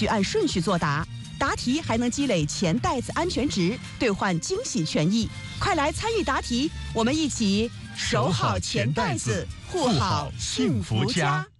需按顺序作答。答题还能积累钱袋子安全值，兑换惊喜权益。快来参与答题，我们一起守好钱袋子，护好幸福家。